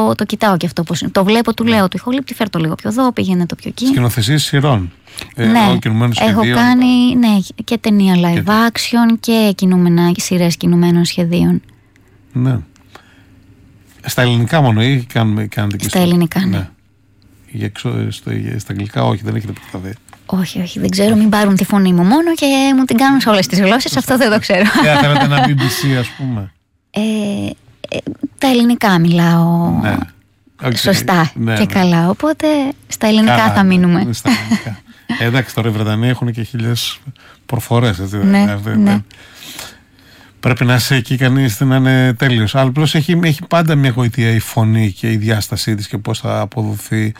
το κοιτάω και αυτό πώς είναι. Το βλέπω, του λέω του ηχολήπτη, φέρ' το λίγο πιο εδώ, πήγαινε το πιο εκεί. Σκηνοθεσίες σειρών. Ναι, έχω κάνει και ταινία live action και σειρές κινουμένων σχεδίων. Ναι. Στα ελληνικά μόνο ή κάνετε και στα ελληνικά, ναι. Στα αγγλικά όχι, δεν έχετε προκαθεί. Όχι, δεν ξέρω, μην πάρουν τη φωνή μου μόνο και μου την κάνουν σε όλες τις γλώσσες, αυτό δεν το ξέρω. Θέλετε ένα BBC, ας πούμε. Τα ελληνικά μιλάω σωστά και καλά, οπότε στα ελληνικά θα μείνουμε. Στα ελληνικά. Εντάξει, τώρα οι Βρετανοί έχουν και 1000 προφορές. Ναι. Πρέπει να είσαι εκεί κανείς να είναι τέλειος. Αλλά απλώς έχει πάντα μια γοητεία η φωνή και η διάστασή της και πώς θα αποδοθεί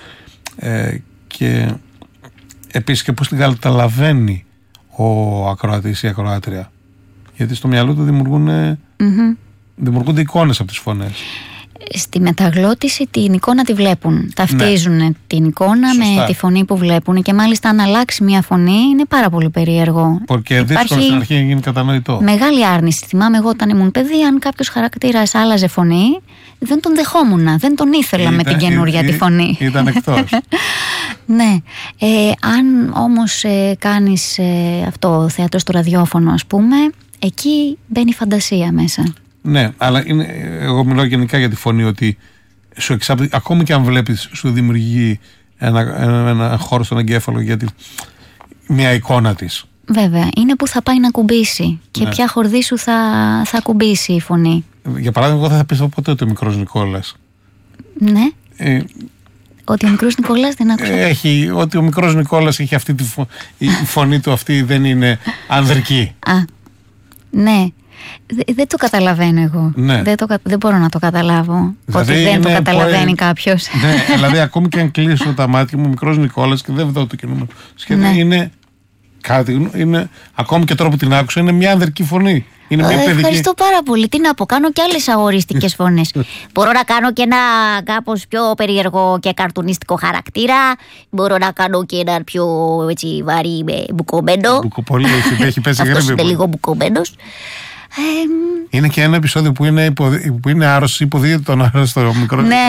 και επίσης και πώς την καταλαβαίνει ο ακροατής ή η ακροάτρια. Γιατί στο μυαλό του δημιουργούνται εικόνες από τις φωνές. Στη μεταγλώτηση την εικόνα τη βλέπουν. Ταυτίζουν την εικόνα με τη φωνή που βλέπουν και μάλιστα αν αλλάξει μια φωνή είναι πάρα πολύ περίεργο. Porque δύσκολο στην αρχή να γίνει κατανοητό. Μεγάλη άρνηση. Θυμάμαι εγώ όταν ήμουν παιδί, αν κάποιος χαρακτήρας άλλαζε φωνή, δεν τον δεχόμουν, δεν τον ήθελα με την καινούρια τη φωνή. Ήταν εκτός. Ναι. Αν όμως κάνεις αυτό, θέατρο στο ραδιόφωνο ας πούμε, εκεί μπαίνει φαντασία μέσα. Ναι, αλλά εγώ μιλάω γενικά για τη φωνή, ότι σου εξάπτει, ακόμη και αν βλέπεις, σου δημιουργεί ένα χώρο στον εγκέφαλο για μια εικόνα της. Βέβαια, είναι που θα πάει να κουμπίσει και ποια χορδή σου θα κουμπίσει η φωνή. Για παράδειγμα, εγώ δεν θα πιστεύω ποτέ ότι ο μικρός Νικόλας. Ναι. Ότι ο μικρός Νικόλας δεν άκουσα. Ότι ο μικρός Νικόλας έχει αυτή η φωνή του, αυτή δεν είναι ανδρική. Ναι. Δεν το καταλαβαίνω εγώ. Ναι. Δεν μπορώ να το καταλάβω. Δηλαδή ότι δεν το καταλαβαίνει κάποιος. Ναι, δηλαδή ακόμη και αν κλείσω τα μάτια μου, ο μικρός Νικόλας και δεν δω το κινούμενο σχεδόν είναι κάτι. Ακόμη και τώρα που την άκουσα, είναι μια ανδρική φωνή. Είναι μια παιδική. Ευχαριστώ πάρα πολύ. Τι να πω, κάνω και άλλες αγοριστικές φωνές. Μπορώ να κάνω και ένα κάπως πιο περίεργο και καρτουνιστικό χαρακτήρα. Μπορώ να κάνω και ένα πιο βαρύ μπουκωμένο. Πολύ, έχει πέσει γρήγορα. Αυτός είναι λίγο μπουκωμένος. Είναι και ένα επεισόδιο που είναι άρρωστος, υποδίεται τον άρρωστο μικρό. Ναι.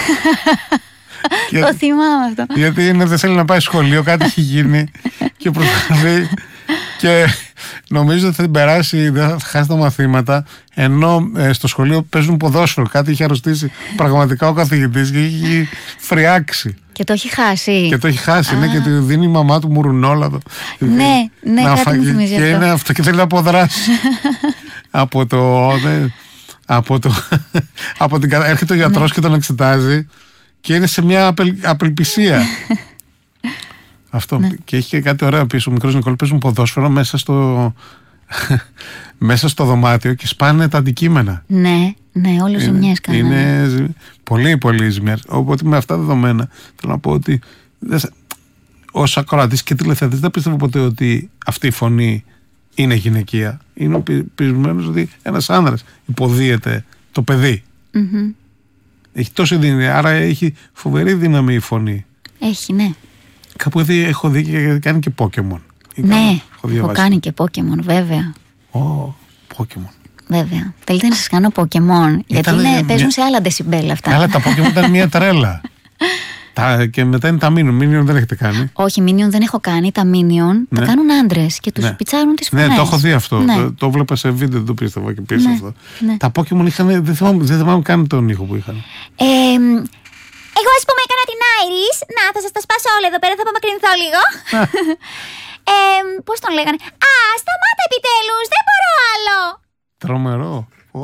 Το θυμάμαι αυτό. Γιατί δεν θέλει να πάει σχολείο, κάτι έχει γίνει και προσπαθεί και νομίζω ότι θα την περάσει, δεν θα χάσει τα μαθήματα, ενώ στο σχολείο παίζουν ποδόσφαιρο. Κάτι είχε αρρωστήσει πραγματικά ο καθηγητής και έχει φριάξει. Και το έχει χάσει. Ναι, και του δίνει η μαμά του μουρουνόλα. Ναι, κάτι μου θυμίζει αυτό. Και είναι αυτό και θέλει να αποδράσει. Έρχεται ο γιατρός και τον εξετάζει και είναι σε μια απελπισία. Αυτό. Και έχει και κάτι ωραίο πίσω. Ο μικρός Νικόλας παίζουν ποδόσφαιρο μέσα στο δωμάτιο και σπάνε τα αντικείμενα. Ναι, όλες ζημιές κάνουν. Είναι πολύ πολύ ζημιές. Οπότε με αυτά τα δεδομένα θέλω να πω ότι ως ακροατής και τηλεθεατής δεν πιστεύω ποτέ ότι αυτή η φωνή είναι γυναικεία. Είναι πεισμένος ότι ένας άνδρας υποδίεται το παιδί. Έχει τόση δύναμη, άρα έχει φοβερή δύναμη η φωνή. Έχει, ναι. Κάπου έχω δει και κάνει και Pokemon. Ναι, έχω κάνει και Pokemon, βέβαια. Pokemon. Βέβαια. Θέλετε να σας κάνω Pokemon? Γιατί παίζουν σε άλλα δεσιμπέλ αυτά. Αλλά τα Pokemon ήταν μια τρέλα. Και μετά είναι τα Minion. Minion δεν έχετε κάνει? Όχι, Minion δεν έχω κάνει. Τα Minion τα κάνουν άντρες και τους πιτσάρουν τις φωνές. Ναι, το έχω δει αυτό. Το βλέπα σε βίντεο, δεν το πίστευα και πίσω αυτό. Τα Pokemon είχαν. Δεν θυμάμαι καν τον ήχο που είχαν. Εγώ ας πούμε έκανα την Iris. Να, θα σας τα σπάσω όλα εδώ πέρα, θα απομακρυνθώ λίγο. Πώς τον λέγανε? Σταμάτα επιτέλους, δεν μπορώ άλλο. Τρομερό.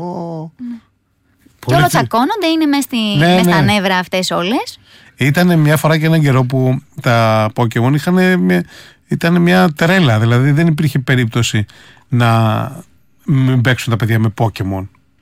Και όλο τσακώνονται, είναι μες στα νεύρα αυτές όλες. Ήταν μια φορά και έναν καιρό που τα Pokemon ήταν μια τρέλα. Δηλαδή δεν υπήρχε περίπτωση να μην παίξουν τα παιδιά με Pokemon.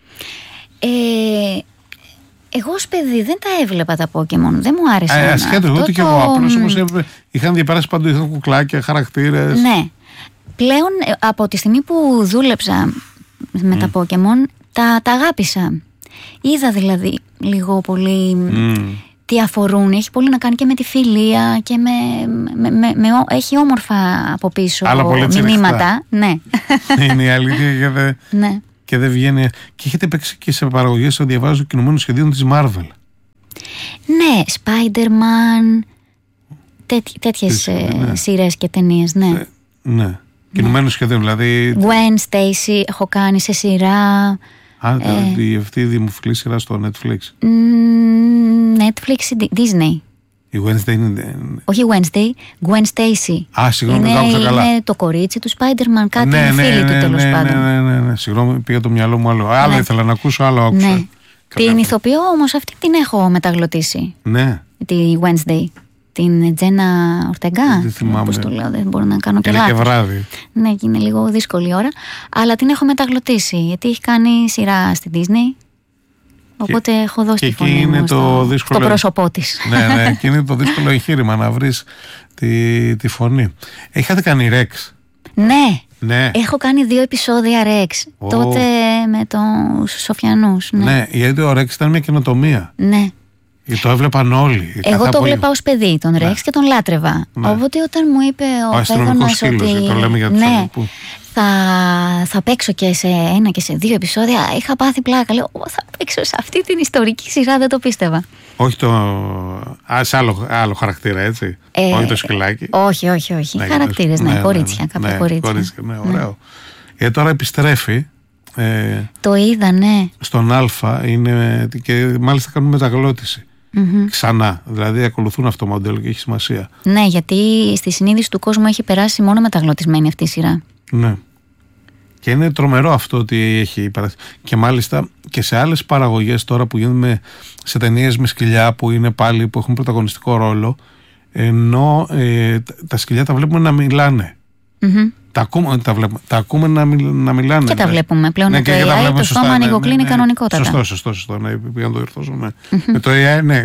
Εγώ ως παιδί δεν τα έβλεπα τα Pokemon, δεν μου άρεσαν. Ασχέτως, ούτε και εγώ. Απλώς όμως είχαν διαπεράσει παντού, είχαν κουκλάκια, χαρακτήρες. Ναι. Πλέον από τη στιγμή που δούλεψα με τα Pokemon, τα αγάπησα. Είδα δηλαδή λίγο πολύ τι αφορούν. Έχει πολύ να κάνει και με τη φιλία και έχει όμορφα από πίσω μηνύματα. Ναι. Είναι η αλήθεια ναι. Και δεν βγαίνει. Και έχετε παίξει και σε παραγωγές, διαβάζω, κινουμένων σχεδίων της Marvel. Ναι, Spider-Man, τέτοιες σειρές και ταινίες, ναι. Ναι. Κινουμένου σχεδόν, δηλαδή. Gwen Stacy έχω κάνει σε σειρά. Αυτή η δημοφιλή σειρά στο Netflix. Netflix, Disney. Η Wednesday είναι. Όχι Wednesday, Gwen Stacy. Συγγνώμη, δεν άκουσα καλά. Είναι το κορίτσι του Spider-Man, κάτι φίλοι του τέλος πάντων. Ναι. Συγγνώμη, πήγα το μυαλό μου άλλο. Άλλο ήθελα να ακούσω, άλλο άκουσα. Ναι. Την ηθοποιώ όμως αυτή την έχω μεταγλωτήσει. Ναι. Τη Wednesday. Την Τζένα Ορτεγκά. Δεν θυμάμαι. Όπως το λέω, δεν μπορώ να κάνω και λάθος. λάθος. Είναι και βράδυ. Ναι, και είναι λίγο δύσκολη ώρα. Αλλά την έχω μεταγλωτήσει, γιατί έχει κάνει σειρά στη Disney. Οπότε έχω δώσει τη φωνή μου στο πρόσωπό της. Ναι, και είναι το δύσκολο εγχείρημα να βρεις τη φωνή. Έχετε κάνει Rex? Ναι. Έχω κάνει 2 επεισόδια Rex. Τότε με τους Σοφιανούς. Ναι, γιατί ο Rex ήταν μια καινοτομία. Ναι. Το έβλεπαν όλοι. Εγώ το βλέπα ως παιδί τον Rex και τον λάτρευα. Οπότε όταν μου είπε ο Πέγωνας ότι το λέμε για τους θα παίξω και σε 1 και σε 2 επεισόδια, είχα πάθει πλάκα. Λέω, θα παίξω σε αυτή την ιστορική σειρά, δεν το πίστευα. Όχι σε άλλο χαρακτήρα, έτσι. Όχι το σκυλάκι. Όχι. Ναι, χαρακτήρες, κορίτσια, κάποια κορίτσια. Ναι, ωραίο. Τώρα επιστρέφει. Το είδα, ναι. Στον Α είναι, και μάλιστα κάνουν μεταγλώτηση. Ξανά. Δηλαδή ακολουθούν αυτό το μοντέλο και έχει σημασία. Ναι, γιατί στη συνείδηση του κόσμου έχει περάσει μόνο μεταγλωτισμένη αυτή η σειρά. Ναι. Και είναι τρομερό αυτό ότι έχει περάσει. Και μάλιστα και σε άλλες παραγωγές τώρα που γίνονται σε ταινίες με σκυλιά που είναι πάλι που έχουν πρωταγωνιστικό ρόλο, ενώ τα σκυλιά τα βλέπουμε να μιλάνε. Τα ακούμε να μιλάνε. Και τα βλέπουμε πλέον. Ναι, το AI το στόμα ανοιγοκλίνει κανονικότατα. Σωστό. Ναι, πήγα να το διορθώσω. Ναι. Με το AI, ναι.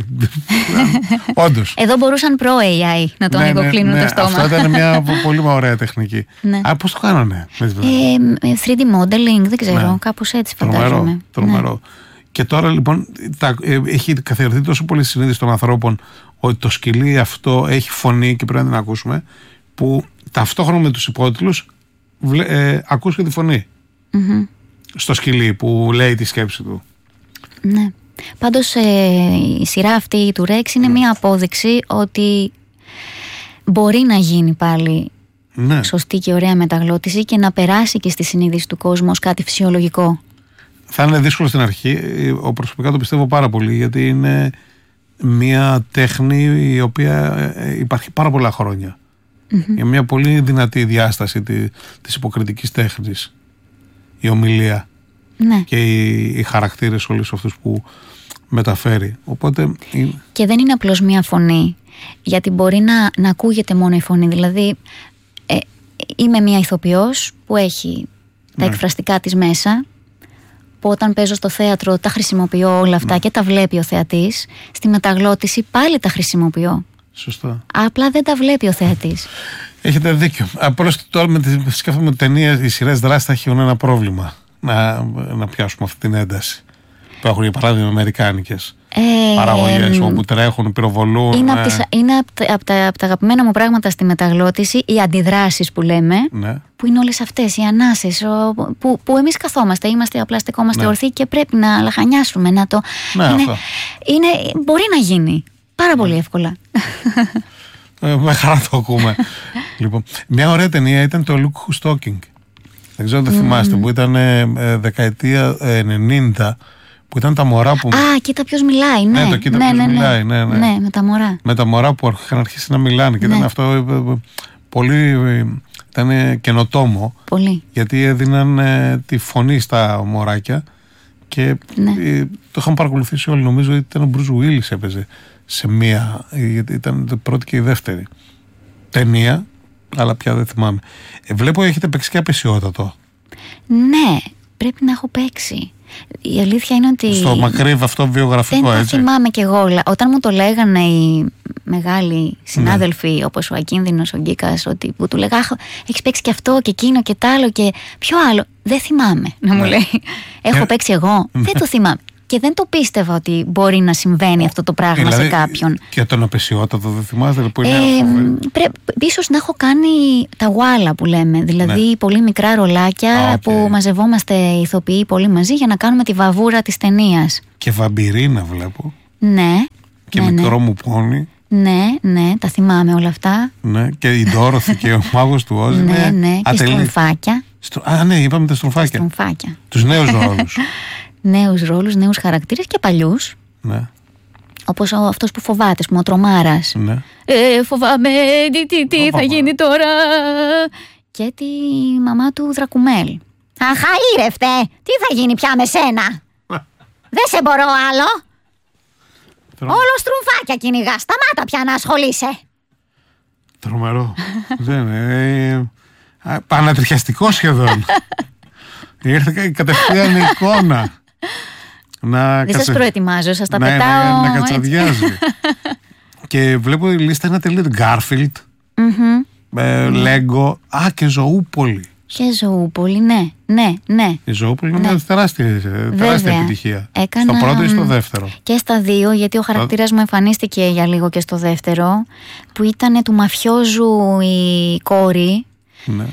Όντως. Εδώ μπορούσαν προ-AI να το ανοιγοκλίνουν το στόμα. Αυτό ήταν μια πολύ ωραία τεχνική. Πώς το κάνανε? 3D modeling, δεν ξέρω. Κάπως έτσι φαντάζομαι. Τρομερό. Και τώρα λοιπόν έχει καθιερωθεί τόσο πολύ συνείδηση των ανθρώπων ότι το σκυλί αυτό έχει φωνή και πρέπει να την ακούσουμε, που ταυτόχρονα με τους υπότιτλους ακούς και τη φωνή στο σκυλί που λέει τη σκέψη του. Ναι. Πάντως η σειρά αυτή του Rex είναι μια απόδειξη ότι μπορεί να γίνει πάλι σωστή και ωραία μεταγλώτηση και να περάσει και στη συνείδηση του κόσμου ως κάτι φυσιολογικό. Θα είναι δύσκολο στην αρχή. Προσωπικά το πιστεύω πάρα πολύ, γιατί είναι μια τέχνη η οποία υπάρχει πάρα πολλά χρόνια. Για μια πολύ δυνατή διάσταση της υποκριτικής τέχνης, η ομιλία και οι χαρακτήρες όλους αυτούς που μεταφέρει. Οπότε... Και δεν είναι απλώς μια φωνή, γιατί μπορεί να ακούγεται μόνο η φωνή. Δηλαδή είμαι μια ηθοποιός που έχει τα εκφραστικά της μέσα, που όταν παίζω στο θέατρο τα χρησιμοποιώ όλα αυτά και τα βλέπει ο θεατής. Στη μεταγλώτηση πάλι τα χρησιμοποιώ. Σωστά. Απλά δεν τα βλέπει ο θεατής. Έχετε δίκιο. Απλώς τώρα σκέφτομαι ότι ταινίες, οι σειρές δράσης θα έχουν ένα πρόβλημα να πιάσουμε αυτή την ένταση που έχουν, για παράδειγμα, αμερικάνικες παραγωγές όπου τρέχουν, πυροβολούν. Είναι από τα αγαπημένα μου πράγματα στη μεταγλώτηση οι αντιδράσεις που λέμε, που είναι όλες αυτές οι ανάσες που εμείς καθόμαστε, απλά στεκόμαστε ορθοί και πρέπει να λαχανιάσουμε, να το... μπορεί να γίνει πάρα πολύ εύκολα. Με χαρά το ακούμε. Λοιπόν, μια ωραία ταινία ήταν το Look Who's Talking. Δεν ξέρω αν το θυμάστε, που ήταν δεκαετία 90, που ήταν τα μωρά που... κοίτα ποιος μιλάει, ναι. Το κοίτα ποιος μιλάει, ναι. Ναι, με τα μωρά. Με τα μωρά που είχαν αρχίσει να μιλάνε. Και ήταν αυτό πολύ... Ήταν καινοτόμο. Πολύ. Γιατί έδιναν τη φωνή στα μωράκια και το είχαν παρακολουθήσει όλοι. Νομίζω ότι ήταν ο Bruce Willis έπαιζε σε μία, γιατί ήταν η πρώτη και η δεύτερη ταινία, αλλά πια δεν θυμάμαι. Βλέπω έχετε παίξει και απεσιότατο. Ναι, πρέπει να έχω παίξει. Η αλήθεια είναι ότι... Στο Μακρύβ αυτό βιογραφικό, δεν έτσι. Δεν θυμάμαι κι εγώ όλα. Όταν μου το λέγανε οι μεγάλοι συνάδελφοι, όπως ο Ακίνδυνος, ο Γκίκας, που του λέγα έχεις παίξει και αυτό και εκείνο και τ' άλλο και ποιο άλλο. Δεν θυμάμαι να μου λέει. Έχω παίξει εγώ. Δεν το θυμάμαι. Και δεν το πίστευα ότι μπορεί να συμβαίνει αυτό το πράγμα, δηλαδή, σε κάποιον. Και τον απεσιότατο δεν θυμάστε που είναι ίσως να έχω κάνει τα γουάλα που λέμε. Δηλαδή πολύ μικρά ρολάκια που μαζευόμαστε ηθοποιοί πολύ μαζί για να κάνουμε τη βαβούρα της ταινίας. Και βαμπυρίνα βλέπω. Ναι. Και μικρό μου πόνι. Ναι, τα θυμάμαι όλα αυτά. Ναι, και η Ντόροθι και ο Μάγος του Όζ. Ναι, και στρομφάκια. Ναι, είπαμε τα στρομφάκια. Τους νέους ρόλους. Νέους ρόλους, νέους χαρακτήρες και παλιούς. Ναι. Όπως αυτός που φοβάται, ο Τρομάρας. Ναι. Φοβάμαι, τι θα γίνει τώρα. Και τη μαμά του Δρακουμέλ. Αχαήρευτε, τι θα γίνει πια με σένα. Δεν σε μπορώ άλλο. Όλο στρουμφάκια κυνηγά. Σταμάτα πια να ασχολείσαι. Τρομερό. Δεν είναι. Πανατριχιαστικό σχεδόν. Ήρθε κατευθείαν η εικόνα. Δεν σας προετοιμάζω, σας τα πετάω. Να κατσαδιάζει. Και βλέπω η λίστα ένα τελείω. Γκάρφιλντ, Λέγκο, και Ζωούπολη. Και Ζωούπολη, ναι. Η Ζωούπολη είναι μια τεράστια επιτυχία. Στο πρώτο ή στο δεύτερο? Και στα δύο, γιατί ο χαρακτήρας μου εμφανίστηκε για λίγο και στο δεύτερο, που ήταν του μαφιόζου η κόρη. Ναι.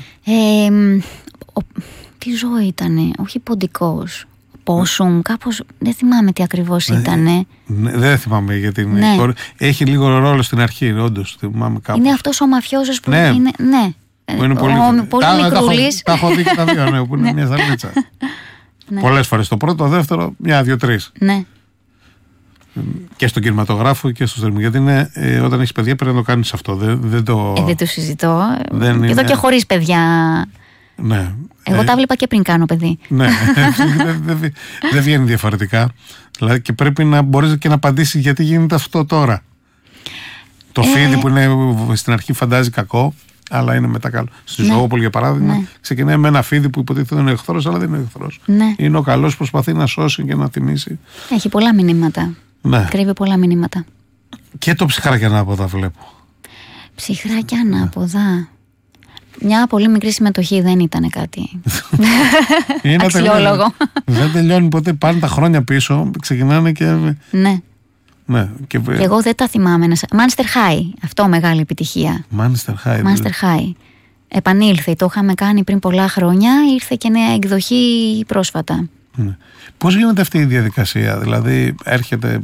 Τι ζώο ήτανε, όχι ποντικός. Πόσουμ, κάπως, δεν θυμάμαι τι ακριβώς ήτανε. Δεν θυμάμαι γιατί είναι κόρη. Έχει λίγο ρόλο στην αρχή, όντως. Είναι αυτός ο μαφιόζος που είναι. Ναι. Που είναι πολύ μικρούλης. Τα έχω δει και τα δύο, που είναι μια σαλίτσα. Πολλές φορές το πρώτο, το δεύτερο, μια, δύο, τρεις. Ναι. Και στον κινηματογράφο και στο streaming. Γιατί όταν έχεις παιδιά πρέπει να το κάνεις αυτό. Δεν το συζητώ. Εδώ και χωρίς παιδιά. Ναι. Εγώ τα βλέπα και πριν κάνω παιδί. Ναι. Δεν βγαίνει διαφορετικά. Δηλαδή και πρέπει να μπορείς και να απαντήσεις γιατί γίνεται αυτό τώρα. Το φίδι που είναι στην αρχή φαντάζει κακό, αλλά είναι μετά καλό. Στη Ζωούπολη, για παράδειγμα, ξεκινάει με ένα φίδι που υποτίθεται είναι εχθρός, αλλά δεν είναι εχθρός. Ναι. Είναι ο καλός που προσπαθεί να σώσει και να τιμήσει. Έχει πολλά μηνύματα. Ναι. Κρύβει πολλά μηνύματα. Και το ψυχράκι ανάποδα βλέπω. Ψυχράκι ανάποδα. Μια πολύ μικρή συμμετοχή, δεν ήταν κάτι αξιόλογο. Δεν τελειώνει ποτέ. Πάνε τα χρόνια πίσω, ξεκινάνε και. Ναι. Ναι, και εγώ δεν τα θυμάμαι. Monster High, αυτό μεγάλη επιτυχία. Monster High. Επανήλθε, το είχαμε κάνει πριν πολλά χρόνια, ήρθε και νέα εκδοχή πρόσφατα. Ναι. Πώς γίνεται αυτή η διαδικασία, δηλαδή έρχεται,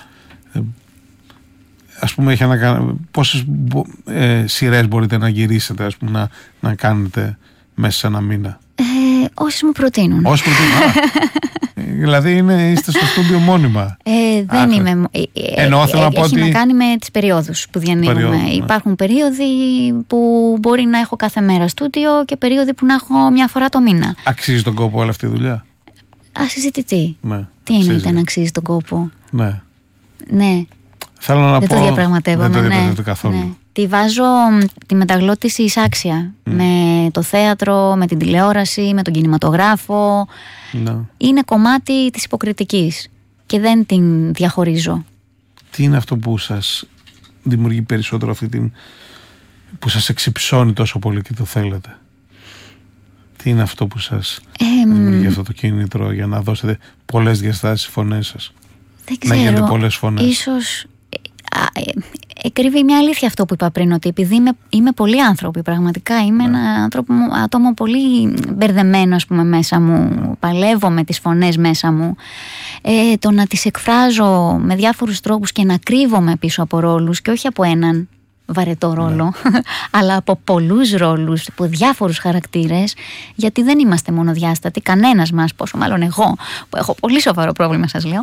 ας πούμε, πόσες σειρές μπορείτε να γυρίσετε, ας πούμε, να κάνετε μέσα σε ένα μήνα? Όσοι μου προτείνουν. Δηλαδή είστε στο στούντιο μόνιμα? Δεν είμαι. Έχει να κάνει με τις περιόδους που διανύουμε. Υπάρχουν περίοδοι που μπορεί να έχω κάθε μέρα στούντιο και περίοδοι που να έχω μια φορά το μήνα. Αξίζει τον κόπο όλη αυτή η δουλειά? Ασυζητητή. Ναι. Τι εννοείται να αξίζει τον κόπο? Ναι. Ναι. Θέλω να δεν πω. Το διαπραγματεύομαι. Δεν το διαπραγματεύομαι καθόλου. Ναι. Τη βάζω τη μεταγλώτηση εισάξια. Με το θέατρο, με την τηλεόραση, με τον κινηματογράφο. Είναι κομμάτι της υποκριτικής και δεν την διαχωρίζω. Τι είναι αυτό που σας δημιουργεί περισσότερο που σας εξυψώνει τόσο πολύ και το θέλετε? Τι είναι αυτό που σας δημιουργεί αυτό το κίνητρο για να δώσετε πολλές διαστάσεις στις φωνές σας? Δεν ξέρω. Να γίνετε πολλές φωνές. Ίσως κρύβει μια αλήθεια αυτό που είπα πριν, ότι επειδή είμαι πολύ άνθρωποι, πραγματικά είμαι ένα άτομο πολύ μπερδεμένο, ας πούμε, μέσα μου, παλεύω με τις φωνές μέσα μου, το να τις εκφράζω με διάφορους τρόπους και να κρύβομαι πίσω από ρόλους και όχι από έναν βαρετό ρόλο, αλλά από πολλούς ρόλους, από διάφορους χαρακτήρες, γιατί δεν είμαστε μονοδιάστατοι, κανένας μας, πόσο μάλλον εγώ που έχω πολύ σοβαρό πρόβλημα, σας λέω.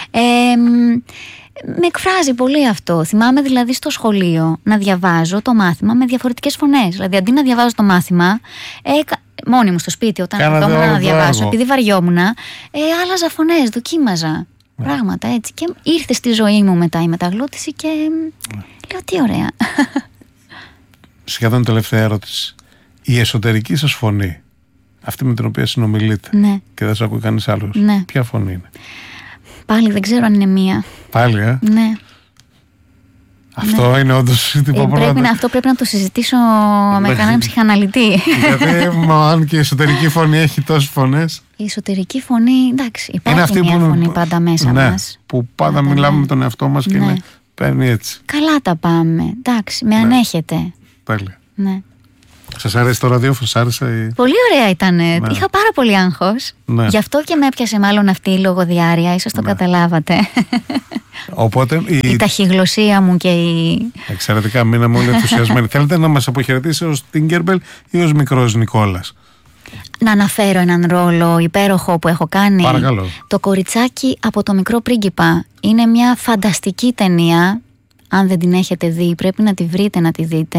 Με εκφράζει πολύ αυτό. Θυμάμαι δηλαδή στο σχολείο να διαβάζω το μάθημα με διαφορετικές φωνές. Δηλαδή αντί να διαβάζω το μάθημα μόνη μου στο σπίτι, όταν καθόμουν να διαβάσω, επειδή βαριόμουν, άλλαζα φωνές, δοκίμαζα πράγματα έτσι. Και ήρθε στη ζωή μου μετά η μεταγλώτηση και λέω τι ωραία. Σχεδόν τελευταία ερώτηση. Η εσωτερική σας φωνή, αυτή με την οποία συνομιλείτε και δεν σας ακούει κανείς άλλος, ποια φωνή είναι? Πάλι δεν ξέρω αν είναι μία. Πάλι, Ναι. Αυτό είναι όντως αυτό πρέπει να το συζητήσω με κανέναν ψυχαναλυτή. Γιατί αν και η εσωτερική φωνή έχει τόσες φωνές. Η εσωτερική φωνή, εντάξει, υπάρχει μια φωνή πάντα μέσα μας. Που πάντα μιλάμε με τον εαυτό μας και παίρνει έτσι. Καλά τα πάμε, εντάξει, με ανέχεται. Τέλεια. Ναι. Σας αρέσει το ραδιόφωνο, σας άρεσε? Πολύ ωραία ήταν. Είχα πάρα πολύ άγχος. Γι' αυτό και με έπιασε μάλλον αυτή η λογοδιάρεια. Ίσως το καταλάβατε. Οπότε, η ταχυγλωσσία μου και η... Εξαιρετικά, μείναμε όλοι ενθουσιασμένοι. Θέλετε να μας αποχαιρετήσει ως Τίγκερμπελ ή ως μικρός Νικόλας? Να αναφέρω έναν ρόλο υπέροχο που έχω κάνει. Παρακαλώ. Το κοριτσάκι από το Μικρό Πρίγκιπα. Είναι μια φανταστική ταινία. Αν δεν την έχετε δει, πρέπει να τη βρείτε, να τη δείτε.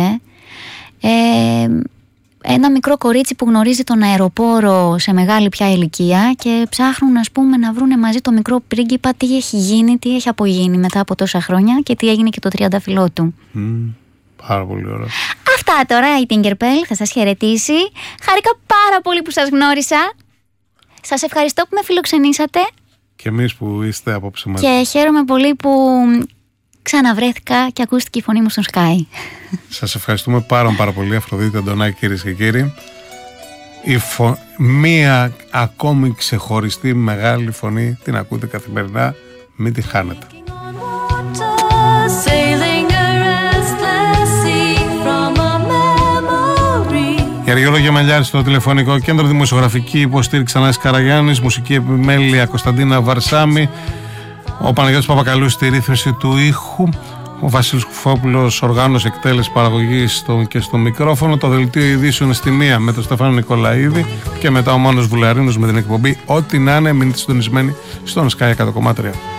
Ένα μικρό κορίτσι που γνωρίζει τον αεροπόρο σε μεγάλη πια ηλικία και ψάχνουν, ας πούμε, να βρούνε μαζί το μικρό πρίγκιπα τι έχει γίνει, τι έχει απογίνει μετά από τόσα χρόνια και τι έγινε και το τριανταφυλλό του. Πάρα πολύ ωραία. Αυτά τώρα η Τίγκερμπελ θα σας χαιρετήσει. Χάρηκα πάρα πολύ που σας γνώρισα. Σας ευχαριστώ που με φιλοξενήσατε. Και εμείς που είστε απόψε μαζί. Και χαίρομαι πολύ που ξαναβρέθηκα και ακούστηκε η φωνή μου στον Sky. Σας ευχαριστούμε πάρα πολύ, Αφροδίτη, Αντωνάκη, κυρίες και κύριοι. Μία ακόμη ξεχωριστή μεγάλη φωνή την ακούτε καθημερινά, μην τη χάνετε. Γεωργιόλογο Γεμελιάρη στο τηλεφωνικό κέντρο, δημοσιογραφική υποστήριξη Ανάσης Καραγιάννης, μουσική επιμέλεια Κωνσταντίνα Βαρσάμι, ο Παναγιώτης Παπακαλούς στη ρύθμιση του ήχου, ο Βασίλης Κουφόπουλος οργάνωση, εκτέλεση, παραγωγή και στο μικρόφωνο, το δελτίο ειδήσεων στη μία με τον Στέφανο Νικολαίδη και μετά ο Μάνος Βουλαρίνος με την εκπομπή Ό,τι να είναι. Μείνετε συντονισμένοι στον Sky 100,3.